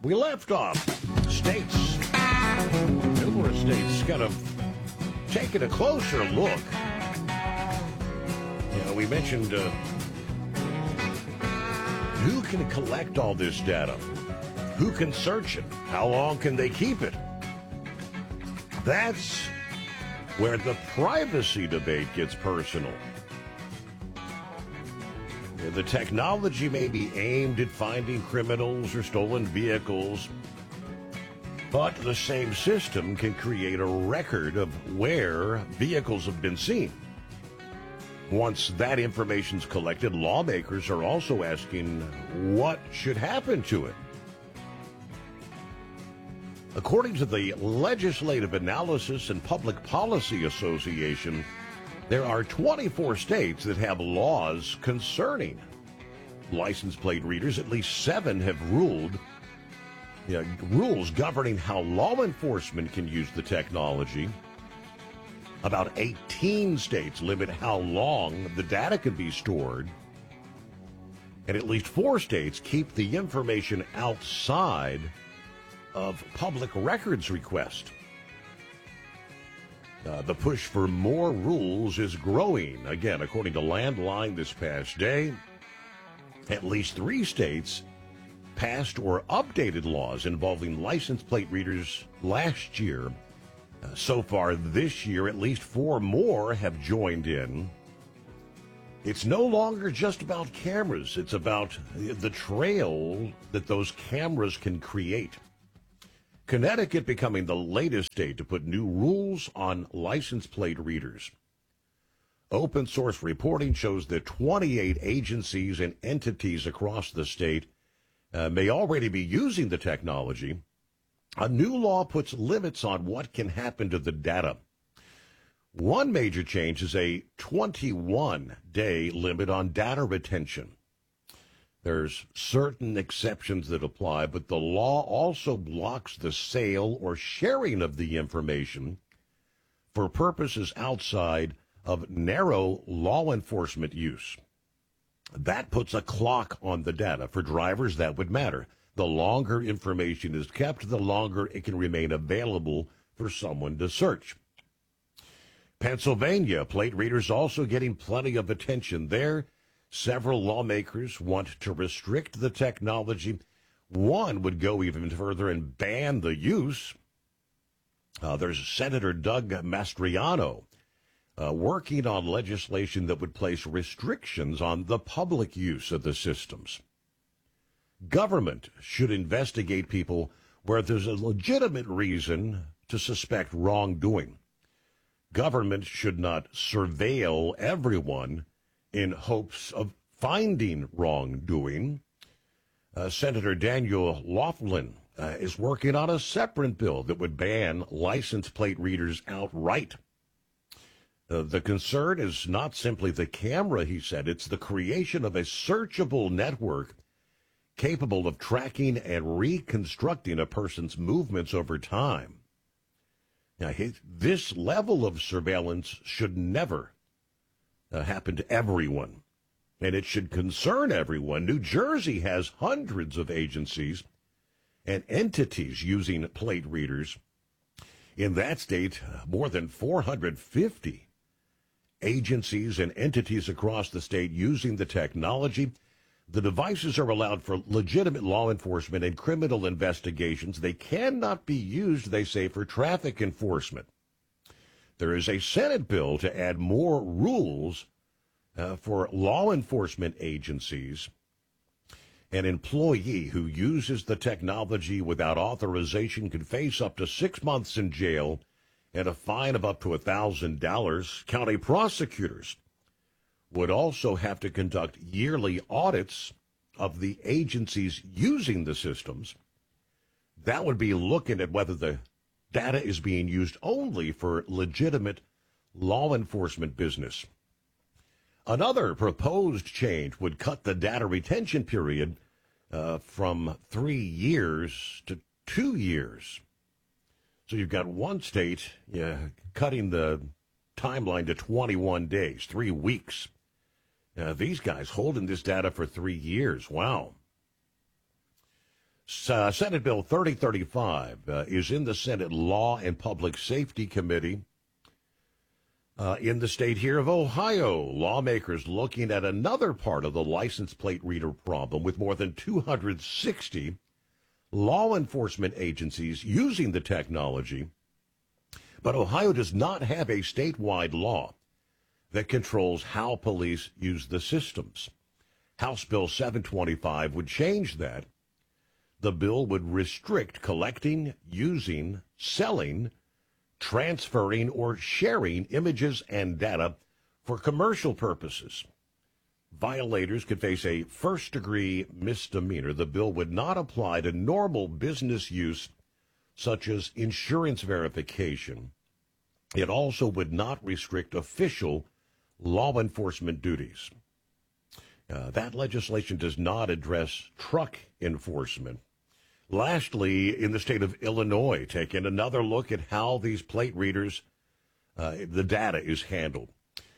We left off states, numerous states, kind of taking a closer look. We mentioned who can collect all this data? Who can search it? How long can they keep it? That's where the privacy debate gets personal. The technology may be aimed at finding criminals or stolen vehicles, but the same system can create a record of where vehicles have been seen. Once that information's collected, lawmakers are also asking what should happen to it. According to the Legislative Analysis and Public Policy Association, there are 24 states that have laws concerning license plate readers. At least 7 have rules governing how law enforcement can use the technology. About 18 states limit how long the data can be stored. And at least 4 states keep the information outside of public records request. The push for more rules is growing. Again, according to Landline this past day, at least 3 states passed or updated laws involving license plate readers last year. So far this year, at least 4 more have joined in. It's no longer just about cameras. It's about the trail that those cameras can create. Connecticut becoming the latest state to put new rules on license plate readers. Open source reporting shows that 28 agencies and entities across the state may already be using the technology. A new law puts limits on what can happen to the data. One major change is a 21-day limit on data retention. There's certain exceptions that apply, but the law also blocks the sale or sharing of the information for purposes outside of narrow law enforcement use. That puts a clock on the data. For drivers, that would matter. The longer information is kept, the longer it can remain available for someone to search. Pennsylvania, plate readers also getting plenty of attention there. Several lawmakers want to restrict the technology. One would go even further and ban the use. There's Senator Doug Mastriano working on legislation that would place restrictions on the public use of the systems. Government should investigate people where there's a legitimate reason to suspect wrongdoing. Government should not surveil everyone in hopes of finding wrongdoing. Senator Daniel Laughlin is working on a separate bill that would ban license plate readers outright. The concern is not simply the camera, he said. It's the creation of a searchable network capable of tracking and reconstructing a person's movements over time. Now, this level of surveillance should never happen to everyone, and it should concern everyone. New Jersey has hundreds of agencies and entities using plate readers. In that state, more than 450 agencies and entities across the state using the technology. The devices are allowed for legitimate law enforcement and criminal investigations. They cannot be used, they say, for traffic enforcement. There is a Senate bill to add more rules for law enforcement agencies. An employee who uses the technology without authorization could face up to 6 months in jail and a fine of up to $1,000. County prosecutors would also have to conduct yearly audits of the agencies using the systems. That would be looking at whether the data is being used only for legitimate law enforcement business. Another proposed change would cut the data retention period from 3 years to 2 years. So you've got one state cutting the timeline to 21 days, 3 weeks. These guys holding this data for 3 years. Wow. Senate Bill 3035 is in the Senate Law and Public Safety Committee. In the state here of Ohio, lawmakers looking at another part of the license plate reader problem with more than 260 law enforcement agencies using the technology. But Ohio does not have a statewide law that controls how police use the systems. House Bill 725 would change that. The bill would restrict collecting, using, selling, transferring, or sharing images and data for commercial purposes. Violators could face a first-degree misdemeanor. The bill would not apply to normal business use, such as insurance verification. It also would not restrict official law enforcement duties. That legislation does not address truck enforcement. Lastly, in the state of Illinois, taking another look at how these plate readers, the data is handled.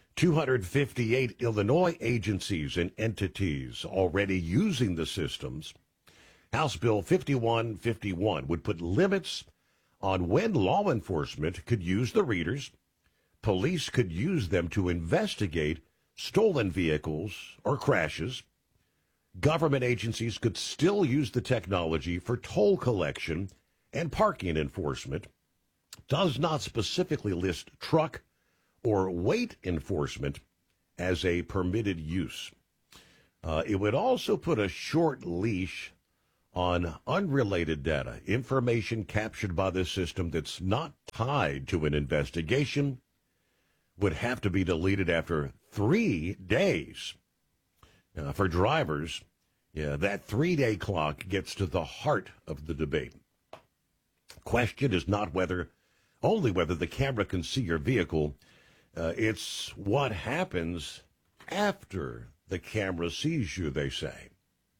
258 Illinois agencies and entities already using the systems. House Bill 5151 would put limits on when law enforcement could use the readers. Police could use them to investigate stolen vehicles or crashes. Government agencies could still use the technology for toll collection and parking enforcement. Does not specifically list truck or weight enforcement as a permitted use. It would also put a short leash on unrelated data, information captured by the system that's not tied to an investigation would have to be deleted after 3 days. For drivers, that 3-day clock gets to the heart of the debate. Question is not only whether the camera can see your vehicle, it's what happens after the camera sees you, they say.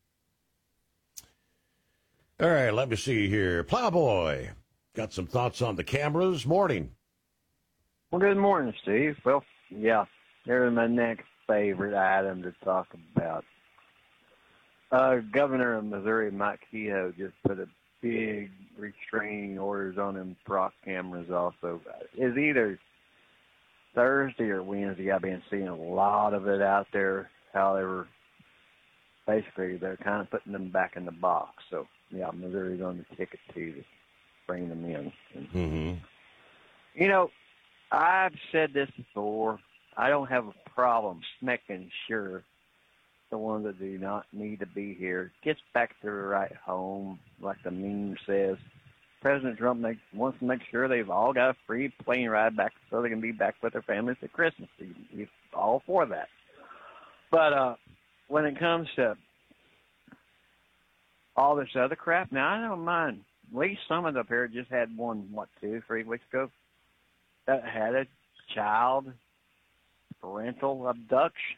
All right, let me see here. Plowboy, got some thoughts on the cameras? Morning. Well, good morning, Steve. Well, yeah, there's my next favorite item to talk about. Governor of Missouri, Mike Kehoe, just put a big restraining orders on them Proc cameras also. It's either Thursday or Wednesday. I've been seeing a lot of it out there. However, basically, they're kind of putting them back in the box. So, yeah, Missouri's on the ticket to bring them in. Mm-hmm. You know, I've said this before. I don't have a problem making sure the ones that do not need to be here gets back to the right home, like the meme says. President Trump wants to make sure they've all got a free plane ride back so they can be back with their families at Christmas. He's all for that. But when it comes to all this other crap, now I don't mind. At least some of the pair just had one, 2-3 weeks ago, that had a child parental abduction.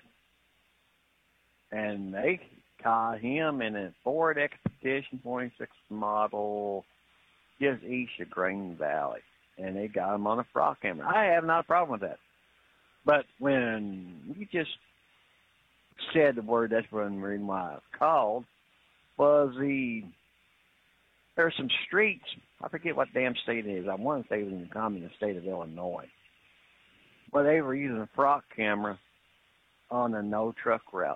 And they caught him in a Ford Expedition 26 model, just east of Green Valley. And they got him on a Proc camera. I have not a problem with that. But when you just said the word, that's one reason why I called, was there's some streets, I forget what damn state it is. I want to say it was in the communist state of Illinois, where they were using a Proc camera on a no-truck route.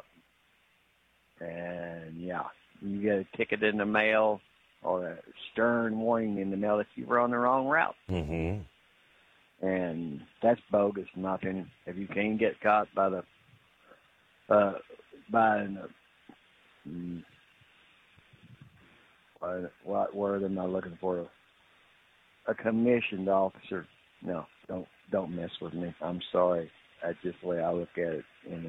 And, yeah, you get a ticket in the mail or a stern warning in the mail that you were on the wrong route. Mm-hmm. And that's bogus, nothing. If you can't get caught by what word am I looking for? A commissioned officer. No, don't mess with me. I'm sorry. That's just the way I look at it.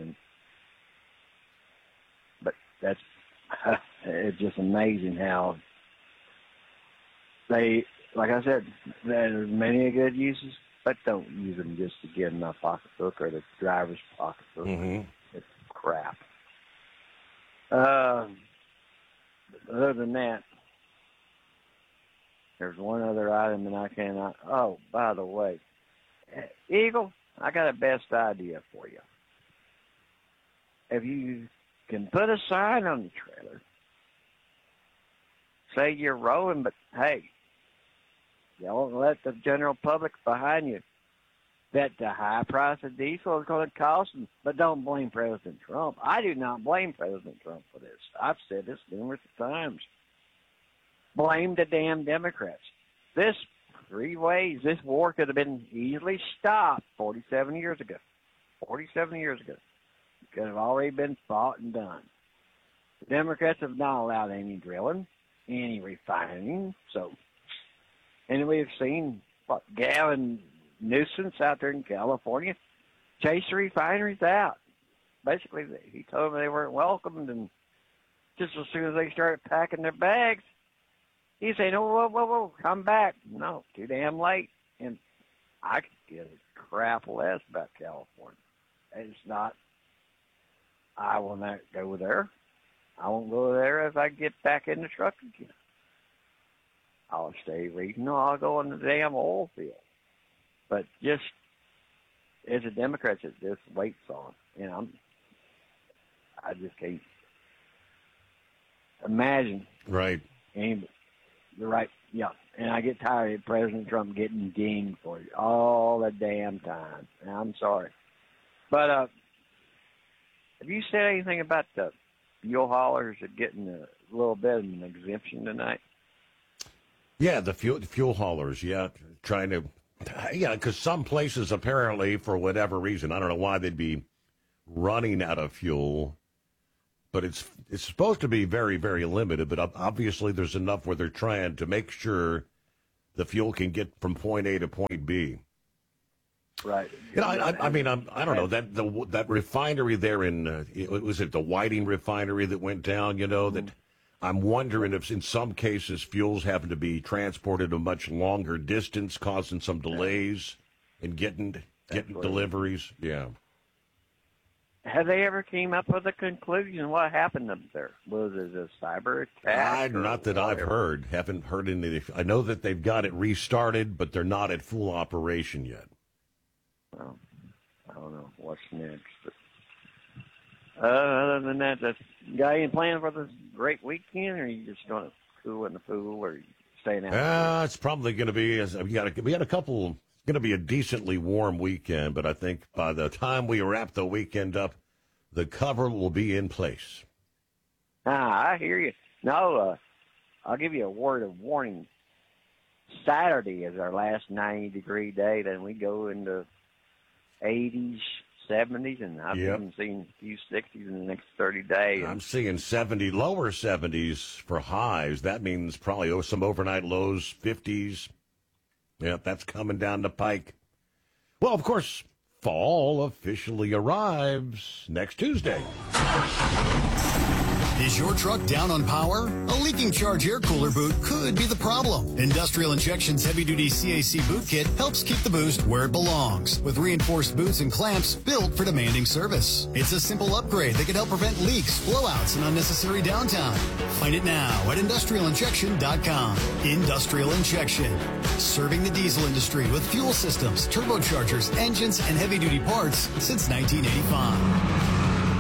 But that's it's just amazing how they, like I said, there's many good uses, but don't use them just to get in my pocketbook or the driver's pocketbook. Mm-hmm. It's crap. Other than that, there's one other item that I cannot. Oh, by the way, Eagle, I got a best idea for you. If you can put a sign on the trailer say you're rolling, but hey, don't let the general public behind you that the high price of diesel is going to cost them. But don't blame President Trump. I do not blame President Trump for this. I've said this numerous times. Blame the damn Democrats. This war could have been easily stopped 47 years ago. 47 years ago. It could have already been fought and done. The Democrats have not allowed any drilling, any refining. And we've seen Gavin Newsom out there in California chase the refineries out. Basically, he told them they weren't welcomed, and just as soon as they started packing their bags, he said, "Oh, whoa, come back." No, too damn late. And I could give a crap less about California. It's not. I will not go there. I won't go there as I get back in the truck again. I'll stay regional. I'll go in the damn oil field. But just as a Democrat, it just waits on. I just can't imagine. Right. Anybody. You're right. Yeah. And I get tired of President Trump getting dinged for it all the damn time. And I'm sorry. But have you said anything about the fuel haulers are getting a little bit of an exemption tonight? Yeah, the fuel haulers, trying to, because some places apparently, for whatever reason, I don't know why they'd be running out of fuel, but it's supposed to be very, very limited, but obviously there's enough where they're trying to make sure the fuel can get from point A to point B. Right. I mean, I don't know, that refinery there was it the Whiting refinery that went down, that I'm wondering if in some cases fuels happen to be transported a much longer distance, causing some delays in getting deliveries. Yeah. Have they ever came up with a conclusion? What happened up there? Was it a cyber attack? Not that I've heard. Haven't heard any. I know that they've got it restarted, but they're not at full operation yet. Well, I don't know what's next. But other than that, got any plan for this great weekend, or are you just going to cool in the pool, or are you staying out? It's probably going to be. We got a couple. It's going to be a decently warm weekend, but I think by the time we wrap the weekend up, the cover will be in place. I hear you. No, I'll give you a word of warning. Saturday is our last 90-degree day. Then we go into 80s, 70s, and I've been seeing a few 60s in the next 30 days. I'm seeing lower 70s for highs. That means probably some overnight lows, 50s. Yeah, that's coming down the pike. Well, of course, fall officially arrives next Tuesday. Is your truck down on power? A leaking charge air cooler boot could be the problem. Industrial Injection's heavy-duty CAC boot kit helps keep the boost where it belongs, with reinforced boots and clamps built for demanding service. It's a simple upgrade that can help prevent leaks, blowouts, and unnecessary downtime. Find it now at industrialinjection.com. Industrial Injection, serving the diesel industry with fuel systems, turbochargers, engines, and heavy-duty parts since 1985.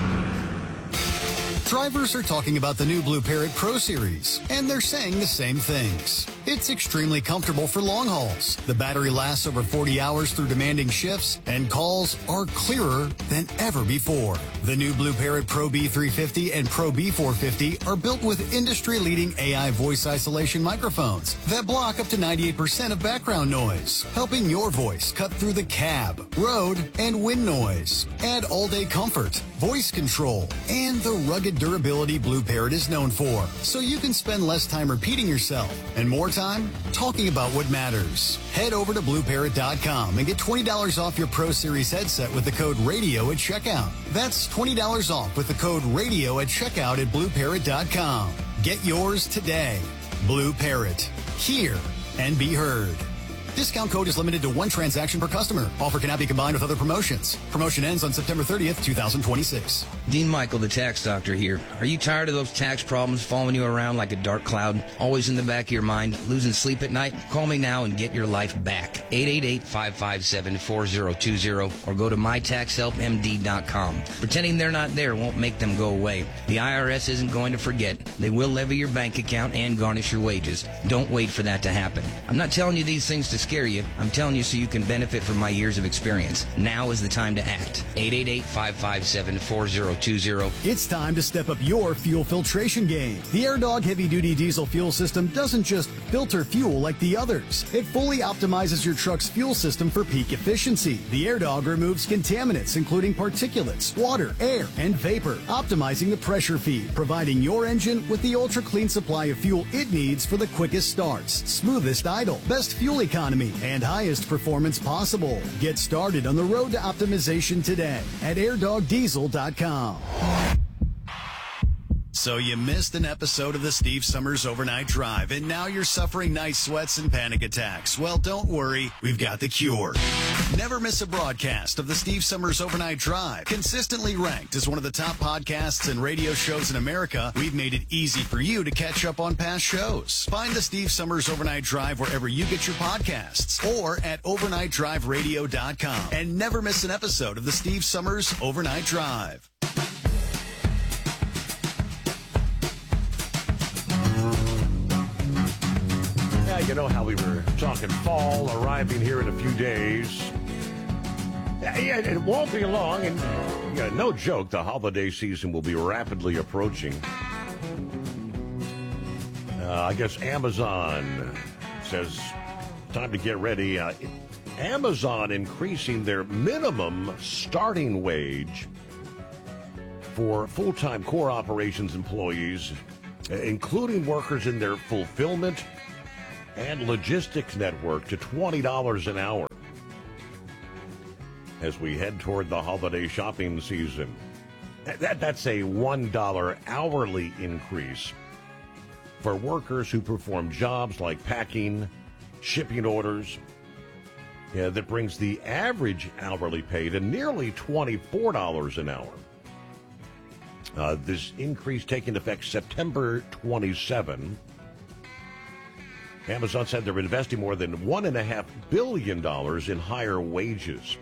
Drivers are talking about the new Blue Parrot Pro Series, and they're saying the same things. It's extremely comfortable for long hauls. The battery lasts over 40 hours through demanding shifts, and calls are clearer than ever before. The new Blue Parrot Pro B350 and Pro B450 are built with industry-leading AI voice isolation microphones that block up to 98% of background noise, helping your voice cut through the cab, road, and wind noise. Add all-day comfort, voice control, and the rugged durability Blue Parrot is known for, so you can spend less time repeating yourself and more time talking about what matters. Head over to BlueParrot.com and get $20 off your Pro Series headset with the code RADIO at checkout. That's $20 off with the code RADIO at checkout at BlueParrot.com. Get yours today. Blue Parrot. Hear and be heard. Discount code is limited to one transaction per customer. Offer cannot be combined with other promotions. Promotion ends on September 30th, 2026. Dean Michael, the tax doctor here. Are you tired of those tax problems following you around like a dark cloud? Always in the back of your mind, losing sleep at night? Call me now and get your life back. 888-557-4020 or go to mytaxhelpmd.com. Pretending they're not there won't make them go away. The IRS isn't going to forget. They will levy your bank account and garnish your wages. Don't wait for that to happen. I'm not telling you these things to scare you. I'm telling you so you can benefit from my years of experience. Now is the time to act. 888-557-4020. It's time to step up your fuel filtration game. The AirDog heavy-duty diesel fuel system doesn't just filter fuel like the others. It fully optimizes your truck's fuel system for peak efficiency. The AirDog removes contaminants, including particulates, water, air, and vapor, optimizing the pressure feed, providing your engine with the ultra-clean supply of fuel it needs for the quickest starts, smoothest idle, best fuel economy, and highest performance possible. Get started on the road to optimization today at airdogdiesel.com. So you missed an episode of the Steve Summers Overnight Drive, and now you're suffering night sweats and panic attacks. Well, don't worry. We've got the cure. Never miss a broadcast of the Steve Summers Overnight Drive. Consistently ranked as one of the top podcasts and radio shows in America, we've made it easy for you to catch up on past shows. Find the Steve Summers Overnight Drive wherever you get your podcasts or at overnightdriveradio.com. And never miss an episode of the Steve Summers Overnight Drive. You know how we were talking fall arriving here in a few days. Yeah, it won't be long, and no joke, the holiday season will be rapidly approaching. I guess Amazon says time to get ready. Amazon increasing their minimum starting wage for full-time core operations employees, including workers in their fulfillment and logistics network, to $20 an hour as we head toward the holiday shopping season. That's a $1 hourly increase for workers who perform jobs like packing, shipping orders. Yeah, that brings the average hourly pay to nearly $24 an hour. This increase taking effect September 27. Amazon said they're investing more than $1.5 billion in higher wages.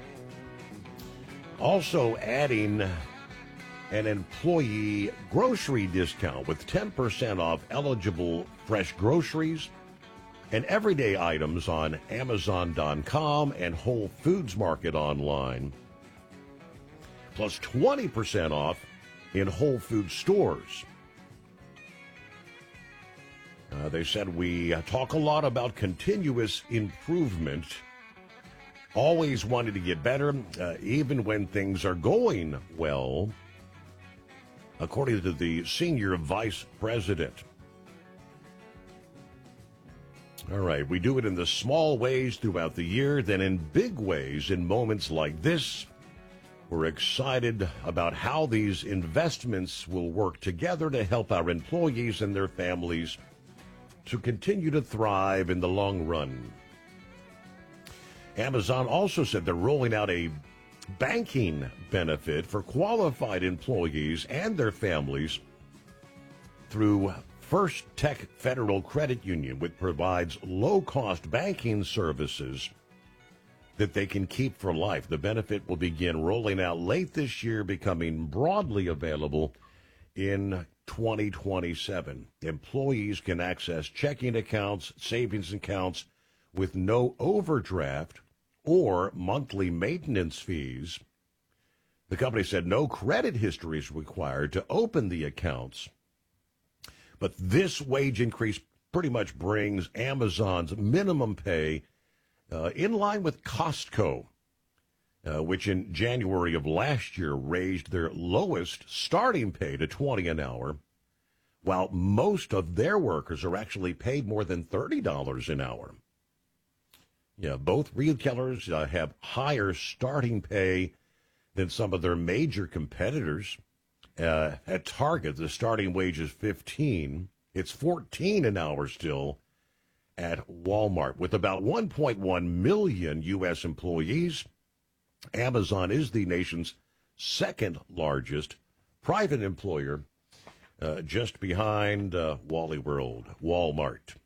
Also adding an employee grocery discount with 10% off eligible fresh groceries and everyday items on Amazon.com and Whole Foods Market online, plus 20% off in Whole Foods stores. They said we talk a lot about continuous improvement, always wanting to get better, even when things are going well, according to the senior vice president. All right, we do it in the small ways throughout the year, then in big ways in moments like this. We're excited about how these investments will work together to help our employees and their families to continue to thrive in the long run. Amazon also said they're rolling out a banking benefit for qualified employees and their families through First Tech Federal Credit Union, which provides low-cost banking services that they can keep for life. The benefit will begin rolling out late this year, becoming broadly available in 2027. Employees can access checking accounts, savings accounts with no overdraft or monthly maintenance fees. The company said no credit history is required to open the accounts. But this wage increase pretty much brings Amazon's minimum pay in line with Costco, which in January of last year raised their lowest starting pay to $20 an hour, while most of their workers are actually paid more than $30 an hour. Yeah, both retailers have higher starting pay than some of their major competitors. At Target, the starting wage is $15. It's $14 an hour still at Walmart. With about 1.1 million U.S. employees, Amazon is the nation's second largest private employer, just behind Wally World, Walmart.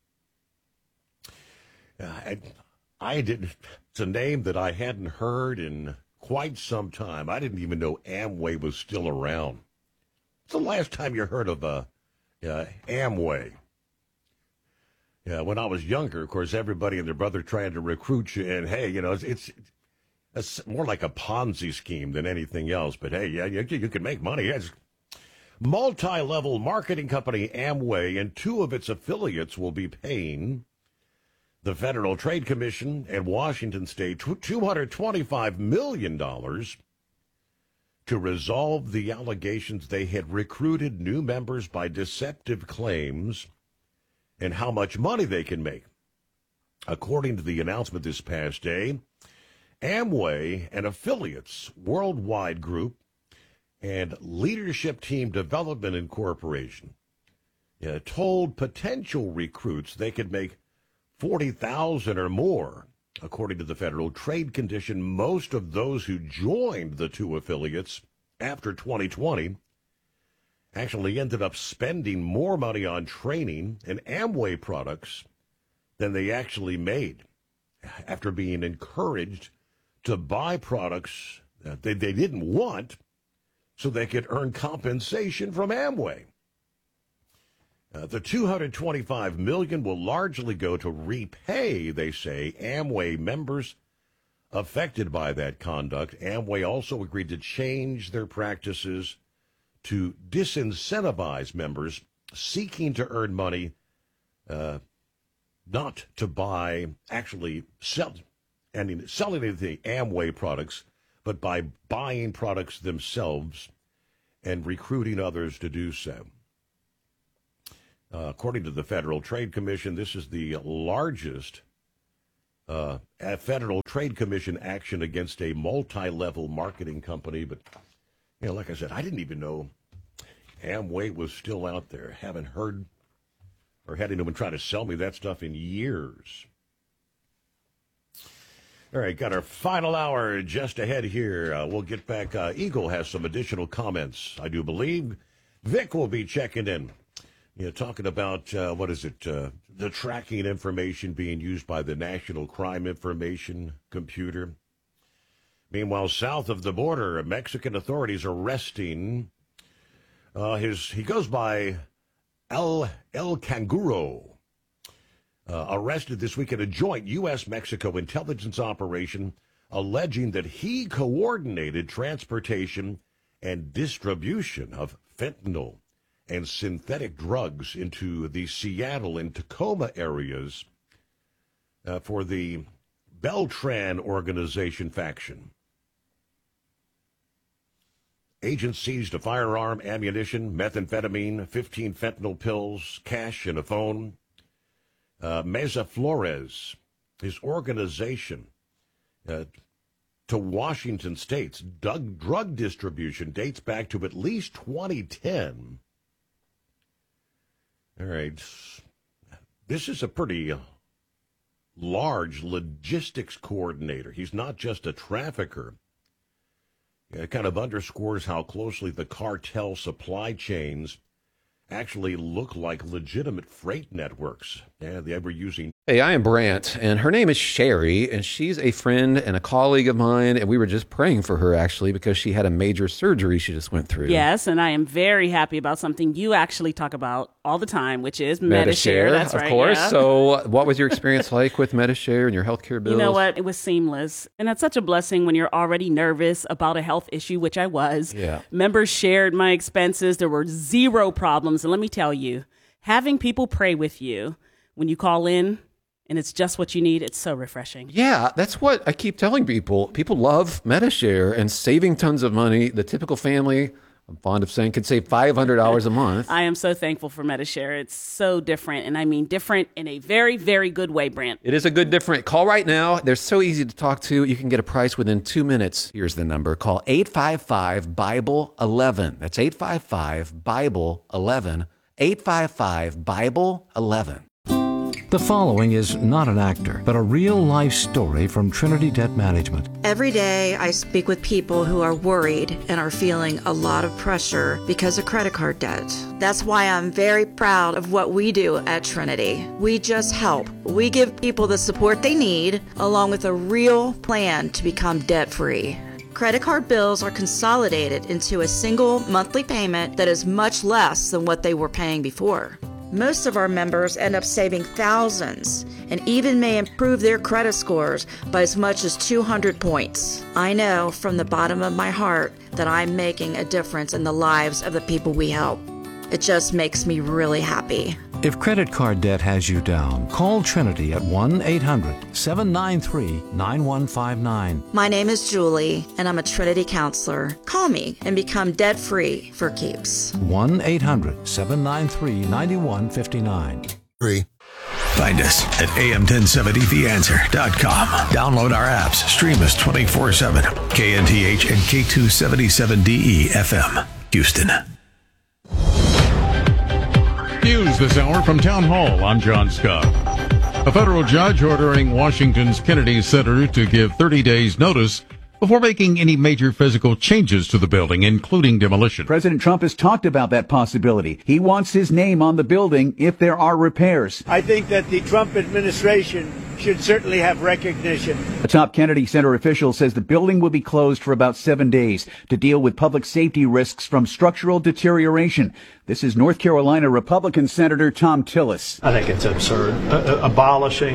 It's a name that I hadn't heard in quite some time. I didn't even know Amway was still around. It's the last time you heard of Amway. Yeah, when I was younger, of course, everybody and their brother trying to recruit you, and hey, it's more like a Ponzi scheme than anything else. But hey, yeah, you can make money. It's multi-level marketing company Amway and two of its affiliates will be paying the Federal Trade Commission and Washington State $225 million to resolve the allegations they had recruited new members by deceptive claims and how much money they can make. According to the announcement this past day, Amway and affiliates, Worldwide Group, and Leadership Team Development Incorporation told potential recruits they could make $40,000 or more. According to the Federal Trade Commission, most of those who joined the two affiliates after 2020 actually ended up spending more money on training and Amway products than they actually made after being encouraged to buy products that they didn't want so they could earn compensation from Amway. The $225 million will largely go to repay, they say, Amway members affected by that conduct. Amway also agreed to change their practices to disincentivize members seeking to earn money, not to buy, actually selling the Amway products, but by buying products themselves and recruiting others to do so. According to the Federal Trade Commission, this is the largest Federal Trade Commission action against a multi-level marketing company. But, like I said, I didn't even know Amway was still out there. Haven't heard or had anyone try to sell me that stuff in years. All right, got our final hour just ahead here. We'll get back. Eagle has some additional comments, I do believe. Vic will be checking in. Talking about, the tracking information being used by the National Crime Information Computer. Meanwhile, south of the border, Mexican authorities arresting, he goes by El Canguro, arrested this week in a joint U.S.-Mexico intelligence operation alleging that he coordinated transportation and distribution of fentanyl and synthetic drugs into the Seattle and Tacoma areas for the Beltran organization faction. Agents seized a firearm, ammunition, methamphetamine, 15 fentanyl pills, cash, and a phone. Mesa Flores, his organization to Washington State's drug distribution dates back to at least 2010. All right. This is a pretty large logistics coordinator. He's not just a trafficker. It kind of underscores how closely the cartel supply chains actually look like legitimate freight networks. Yeah, they were using. Hey, I am Brant, and her name is Sherry, and she's a friend and a colleague of mine, and we were just praying for her, actually, because she had a major surgery she just went through. Yes, and I am very happy about something you actually talk about all the time, which is Medi-Share. That's right, of course. Yeah. So what was your experience like with Medi-Share and your healthcare bills? You know what? It was seamless, and that's such a blessing when you're already nervous about a health issue, which I was. Yeah. Members shared my expenses. There were zero problems, and let me tell you, having people pray with you when you call in, and it's just what you need, it's so refreshing. Yeah, that's what I keep telling people. People love Medi-Share and saving tons of money. The typical family, I'm fond of saying, could save $500 a month. I am so thankful for Medi-Share. It's so different, and I mean different in a very, very good way, Brant. It is a good different. Call right now. They're so easy to talk to. You can get a price within 2 minutes. Here's the number. Call 855-BIBLE-11. That's 855-BIBLE-11. 855-BIBLE-11. The following is not an actor, but a real-life story from Trinity Debt Management. Every day I speak with people who are worried and are feeling a lot of pressure because of credit card debt. That's why I'm very proud of what we do at Trinity. We just help. We give people the support they need, along with a real plan to become debt-free. Credit card bills are consolidated into a single monthly payment that is much less than what they were paying before. Most of our members end up saving thousands and even may improve their credit scores by as much as 200 points. I know from the bottom of my heart that I'm making a difference in the lives of the people we help. It just makes me really happy. If credit card debt has you down, call Trinity at 1-800-793-9159. My name is Julie, and I'm a Trinity counselor. Call me and become debt-free for keeps. 1-800-793-9159. Find us at am1070theanswer.com. Download our apps. Stream us 24/7. KNTH and K277DE FM, Houston. News this hour from Town Hall. I'm John Scott. A federal judge ordering Washington's Kennedy Center to give 30 days notice before making any major physical changes to the building, including demolition. President Trump has talked about that possibility. He wants his name on the building if there are repairs. I think that the Trump administration should certainly have recognition. A top Kennedy Center official says the building will be closed for about 7 days to deal with public safety risks from structural deterioration. This is North Carolina Republican Senator Thom Tillis. I think it's absurd. Abolishing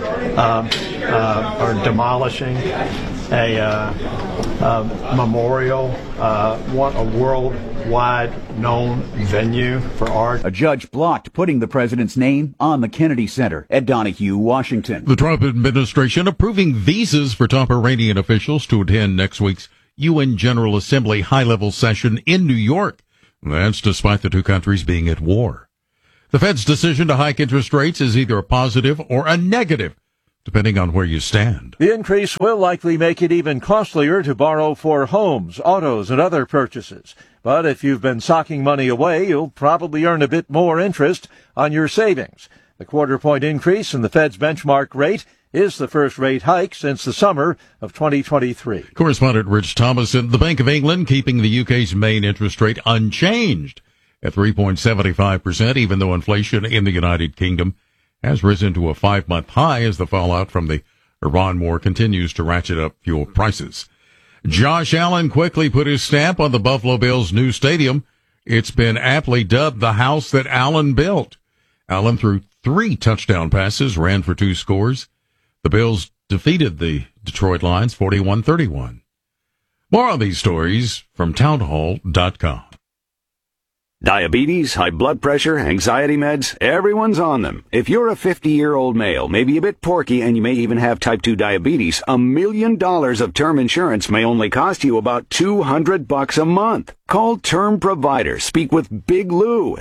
or demolishing a memorial, want a worldwide known venue for art. A judge blocked putting the president's name on the Kennedy Center. Ed Donahue, Washington. The Trump administration approving visas for top Iranian officials to attend next week's UN General Assembly high-level session in New York. That's despite the two countries being at war. The Fed's decision to hike interest rates is either a positive or a negative, depending on where you stand. The increase will likely make it even costlier to borrow for homes, autos, and other purchases. But if you've been socking money away, you'll probably earn a bit more interest on your savings. The quarter-point increase in the Fed's benchmark rate is the first rate hike since the summer of 2023. Correspondent Rich Thomason, the Bank of England keeping the UK's main interest rate unchanged at 3.75%, even though inflation in the United Kingdom has risen to a 5-month high as the fallout from the Iran war continues to ratchet up fuel prices. Josh Allen quickly put his stamp on the Buffalo Bills' new stadium. It's been aptly dubbed the house that Allen built. Allen threw 3 touchdown passes, ran for 2 scores. The Bills defeated the Detroit Lions 41-31. More on these stories from townhall.com. Diabetes, high blood pressure, anxiety meds, everyone's on them. If you're a 50-year-old male, maybe a bit porky, and you may even have type 2 diabetes, $1 million of term insurance may only cost you about $200 a month. Call Term Provider. Speak with Big Lou at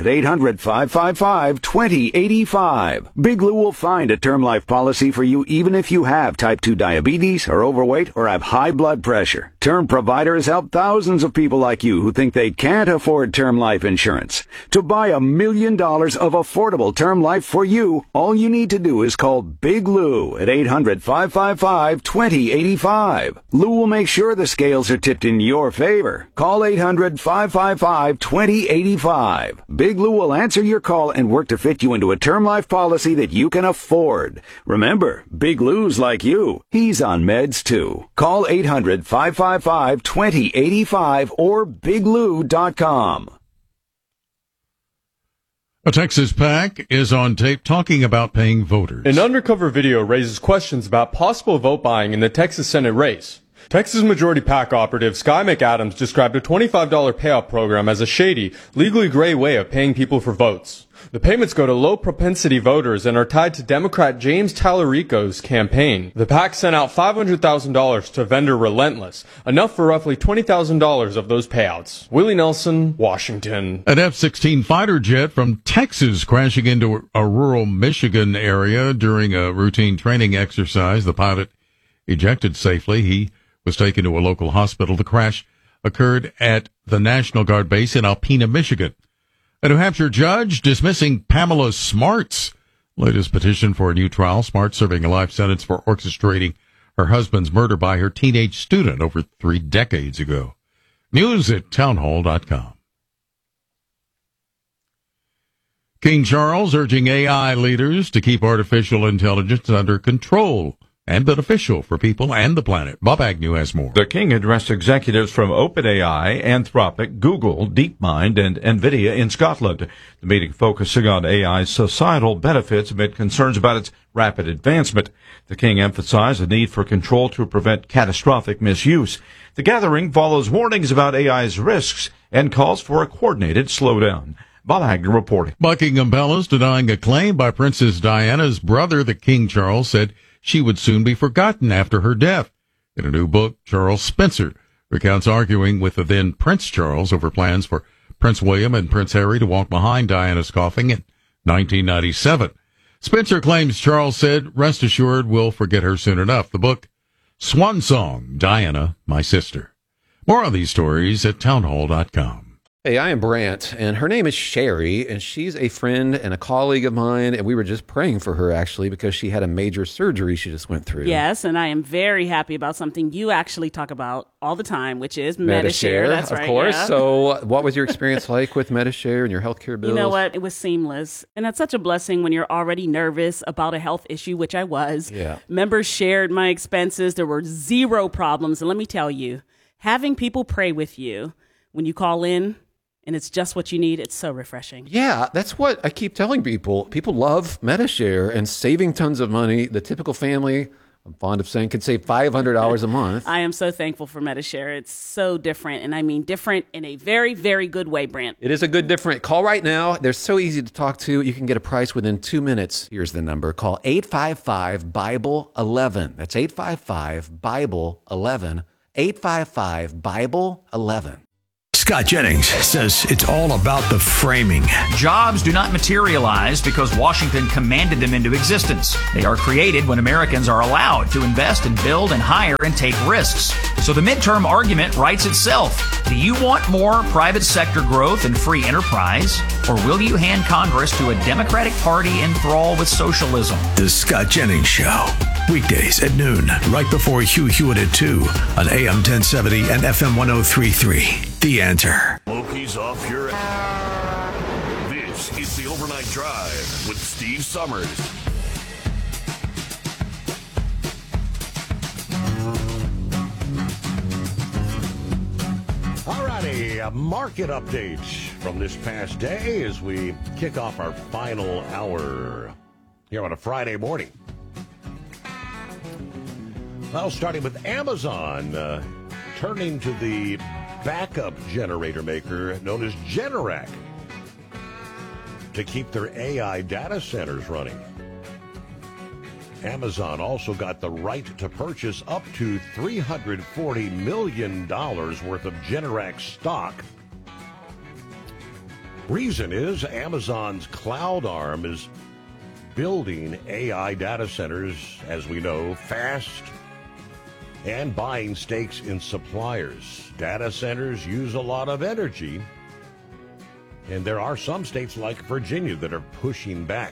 800-555-2085. Big Lou will find a term life policy for you even if you have type 2 diabetes, are overweight, or have high blood pressure. Term Provider has helped thousands of people like you who think they can't afford term life insurance. To buy $1 million of affordable term life for you, all you need to do is call Big Lou at 800-555-2085. Lou will make sure the scales are tipped in your favor. Call 800-555-2085. Big Lou will answer your call and work to fit you into a term life policy that you can afford. Remember, Big Lou's like you. He's on meds too. Call 800-555-2085 or biglou.com. A Texas PAC is on tape talking about paying voters. An undercover video raises questions about possible vote buying in the Texas Senate race. Texas Majority PAC operative Sky McAdams described a $25 payout program as a shady, legally gray way of paying people for votes. The payments go to low-propensity voters and are tied to Democrat James Tallarico's campaign. The PAC sent out $500,000 to vendor Relentless, enough for roughly $20,000 of those payouts. Willie Nelson, Washington. An F-16 fighter jet from Texas crashing into a rural Michigan area during a routine training exercise. The pilot ejected safely. He was taken to a local hospital. The crash occurred at the National Guard base in Alpena, Michigan. A New Hampshire judge dismissing Pamela Smart's Latest petition for a new trial. Smart serving a life sentence for orchestrating her husband's murder by her teenage student over 3 decades ago. News at townhall.com. King Charles urging AI leaders to keep artificial intelligence under control and beneficial for people and the planet. Bob Agnew has more. The king addressed executives from OpenAI, Anthropic, Google, DeepMind, and NVIDIA in Scotland. The meeting focusing on AI's societal benefits amid concerns about its rapid advancement. The king emphasized the need for control to prevent catastrophic misuse. The gathering follows warnings about AI's risks and calls for a coordinated slowdown. Bob Agnew reporting. Buckingham Palace denying a claim by Princess Diana's brother that King Charles said she would soon be forgotten after her death. In a new book, Charles Spencer recounts arguing with the then Prince Charles over plans for Prince William and Prince Harry to walk behind Diana's coffin in 1997. Spencer claims Charles said, "Rest assured we'll forget her soon enough." The book, Swan Song, Diana, My Sister. More on these stories at townhall.com. Hey, I am Brant, and her name is Sherry, and she's a friend and a colleague of mine, and we were just praying for her, actually, because she had a major surgery she just went through. Yes, and I am very happy about something you actually talk about all the time, which is Medi-Share. That's right, of course. yeah. So what was your experience like with Medi-Share and your healthcare bills? You know what? It was seamless, and that's such a blessing when you're already nervous about a health issue, which I was. Yeah. Members shared my expenses. There were zero problems, and let me tell you, having people pray with you when you call in, and it's just what you need, it's so refreshing. Yeah, that's what I keep telling people. People love Medi-Share and saving tons of money. The typical family, I'm fond of saying, could save $500 a month. I am so thankful for Medi-Share. It's so different, and I mean different in a very, very good way, Brent. It is a good different. Call right now. They're so easy to talk to. You can get a price within 2 minutes. Here's the number. Call 855-BIBLE-11. That's 855-BIBLE-11. 855-BIBLE-11. Scott Jennings says it's all about the framing. Jobs do not materialize because Washington commanded them into existence. They are created when Americans are allowed to invest and build and hire and take risks. So the midterm argument writes itself. Do you want more private sector growth and free enterprise? Or will you hand Congress to a Democratic Party enthralled with socialism? The Scott Jennings Show. Weekdays at noon, right before Hugh Hewitt at 2 on AM 1070 and FM 1033. The Answer. Loki's off your... This is the Overnight Drive with Steve Summers. Alrighty, a market update from this past day as we kick off our final hour here on a Friday morning. Well, starting with Amazon, turning to the backup generator maker known as Generac to keep their AI data centers running. Amazon also got the right to purchase up to $340 million worth of Generac stock. Reason is Amazon's cloud arm is building AI data centers, as we know, fast and buying stakes in suppliers. Data centers use a lot of energy, and there are some states like Virginia that are pushing back.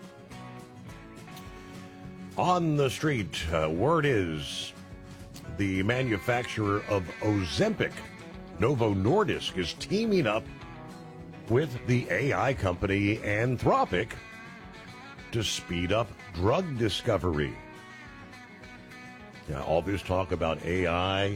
On the street, word is the manufacturer of Ozempic, Novo Nordisk, is teaming up with the AI company Anthropic to speed up drug discovery. All this talk about AI,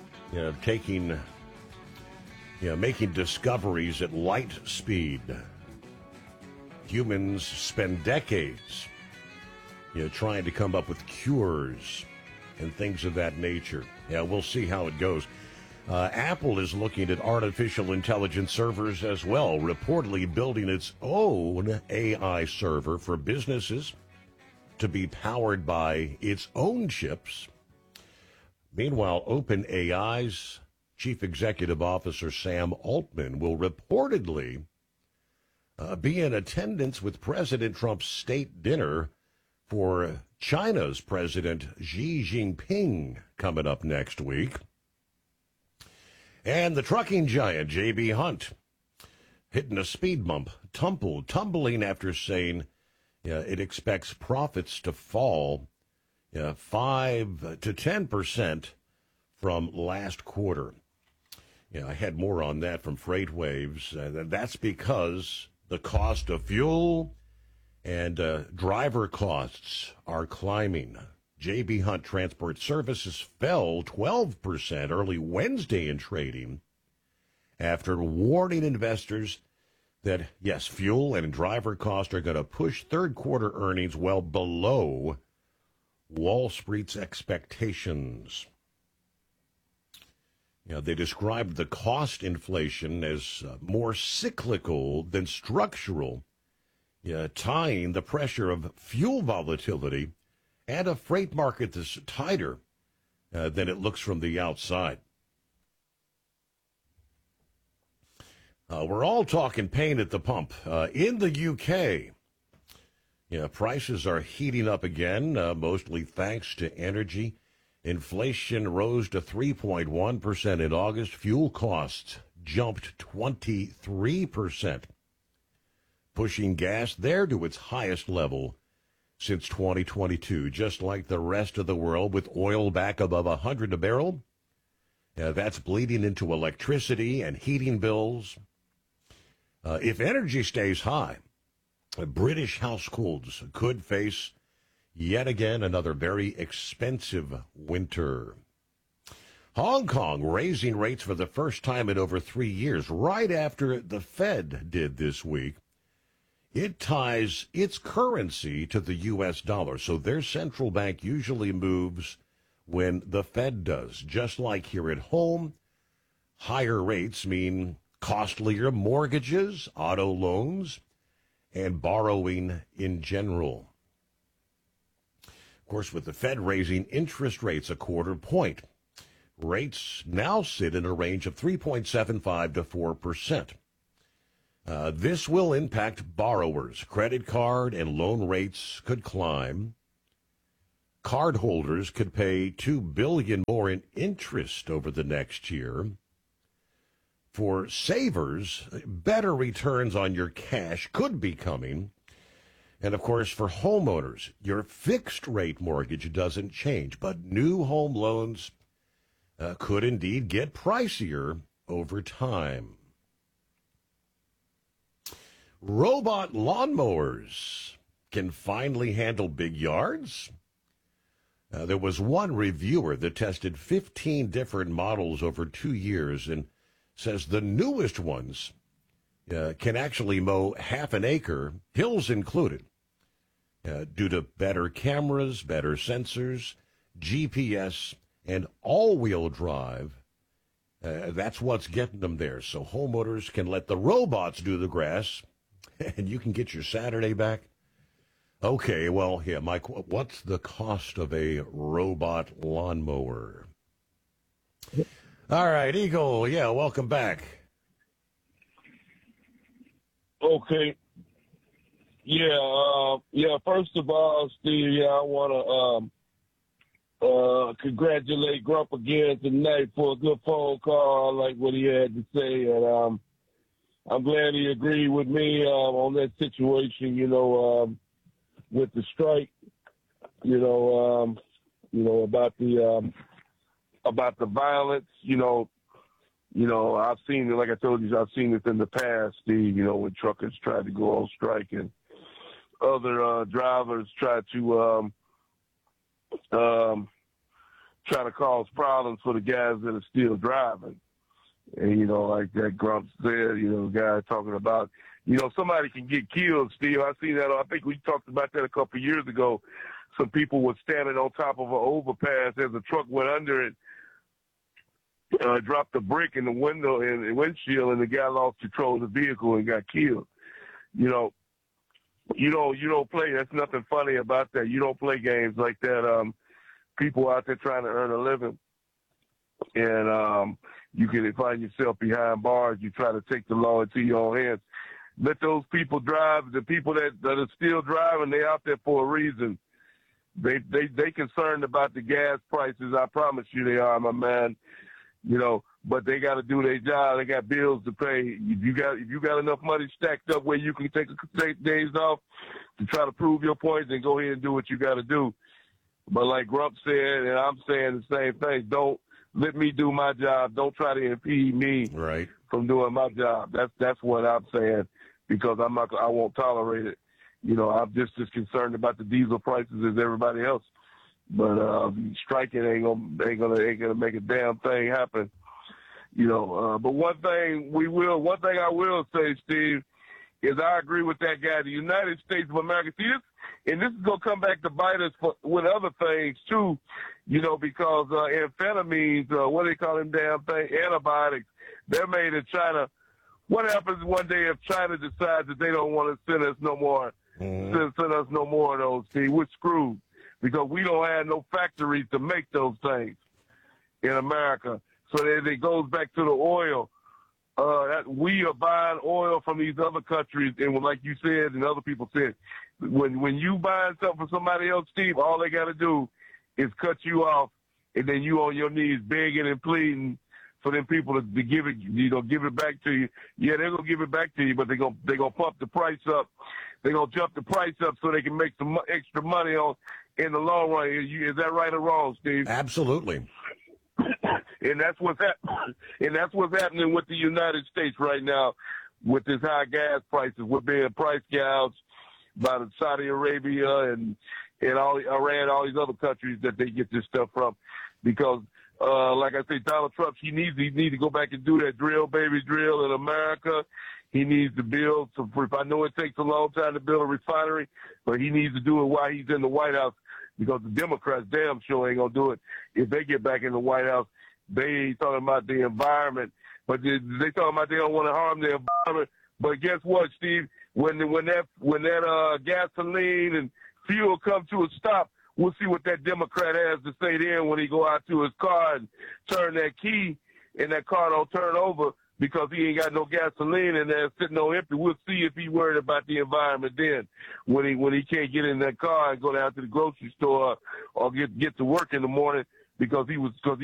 making discoveries at light speed. Humans spend decades, trying to come up with cures and things of that nature. Yeah, we'll see how it goes. Apple is looking at artificial intelligence servers as well, reportedly building its own AI server for businesses to be powered by its own chips. Meanwhile, OpenAI's Chief Executive Officer Sam Altman will reportedly be in attendance with President Trump's state dinner for China's President Xi Jinping coming up next week. And the trucking giant J.B. Hunt hitting a speed bump, tumbling after saying It expects profits to fall 5 to 10% from last quarter. I had more on that from FreightWaves. That's because the cost of fuel and driver costs are climbing. J.B. Hunt Transport Services fell 12% early Wednesday in trading after warning investors that, yes, fuel and driver costs are going to push third quarter earnings well below Wall Street's expectations. They described the cost inflation as more cyclical than structural, tying the pressure of fuel volatility and a freight market that's tighter than it looks from the outside. We're all talking pain at the pump. In the UK, prices are heating up again, mostly thanks to energy. Inflation rose to 3.1% in August. Fuel costs jumped 23%, pushing gas there to its highest level since 2022, just like the rest of the world, with oil back above $100 a barrel. That's bleeding into electricity and heating bills. If energy stays high, British households could face yet again another very expensive winter. Hong Kong raising rates for the first time in over 3 years, right after the Fed did this week. It ties its currency to the U.S. dollar, so their central bank usually moves when the Fed does. Just like here at home, higher rates mean costlier mortgages, auto loans, and borrowing in general. Of course, with the Fed raising interest rates a quarter point, rates now sit in a range of 3.75 to 4%. This will impact borrowers. Credit card and loan rates could climb. Cardholders could pay $2 billion more in interest over the next year. For savers, better returns on your cash could be coming. And, of course, for homeowners, your fixed-rate mortgage doesn't change, but new home loans could indeed get pricier over time. Robot lawnmowers can finally handle big yards. There was one reviewer that tested 15 different models over 2 years and says the newest ones can actually mow half an acre, hills included, due to better cameras, better sensors, GPS, and all-wheel drive. That's what's getting them there. So homeowners can let the robots do the grass, and you can get your Saturday back. Okay, well, yeah, Mike, what's the cost of a robot lawnmower? All right, Eagle, yeah, welcome back. Okay. Yeah, first of all, Steve, I want to congratulate Grump again tonight for a good phone call. I like what he had to say, and I'm glad he agreed with me on that situation, with the strike, about the violence, I've seen it, like I told you, I've seen it in the past, Steve, when truckers tried to go on strike and other drivers tried to cause problems for the guys that are still driving. And, like that Grump said, guy talking about, somebody can get killed, Steve. I seen that. I think we talked about that a couple of years ago. Some people were standing on top of an overpass as a truck went under it, dropped a brick in the window and the windshield, and the guy lost control of the vehicle and got killed. You don't play. That's nothing funny about that. You don't play games like that. People out there trying to earn a living, and you can find yourself behind bars. You try to take the law into your own hands. Let those people drive. The people that are still driving, they out there for a reason. They concerned about the gas prices. I promise you they are, my man. but they got to do their job. They got bills to pay. If you got enough money stacked up where you can take days off to try to prove your points, then go ahead and do what you got to do. But like Grump said, and I'm saying the same thing, don't let me do my job. Don't try to impede me from doing my job. That's what I'm saying, because I won't tolerate it. You know, I'm just as concerned about the diesel prices as everybody else. But striking ain't gonna make a damn thing happen. You know, but one thing I will say, Steve, is I agree with that guy. The United States of America, see this, and this is gonna come back to bite us with other things too. You know, because amphetamines, what do they call them damn things, antibiotics, they're made in China. What happens one day if China decides that they don't want to send us no more? Send us no more of those, Steve. We're screwed, because we don't have no factories to make those things in America. So it goes back to the oil. That we are buying oil from these other countries, and like you said and other people said, when you buying something from somebody else, Steve, all they got to do is cut you off, and then you on your knees begging and pleading for them people to give it back to you. Yeah, they're gonna give it back to you, but they're gonna pump the price up. They're gonna jump the price up so they can make some extra money in the long run. Is that right or wrong, Steve? Absolutely. And that's what's happening with the United States right now, with this high gas prices. We're being price gouged by Saudi Arabia and all Iran, all these other countries that they get this stuff from, because like I say, Donald Trump, he needs to go back and do that drill, baby, drill in America. He needs to build some. I know it takes a long time to build a refinery, but he needs to do it while he's in the White House, because the Democrats damn sure ain't gonna do it if they get back in the White House. They ain't talking about the environment, but they talking about they don't want to harm the environment. But guess what, Steve? When that gasoline and fuel come to a stop, we'll see what that Democrat has to say then when he go out to his car and turn that key, and that car don't turn over because he ain't got no gasoline in there sitting on empty. We'll see if he worried about the environment then, when he can't get in that car and go down to the grocery store or get to work in the morning because he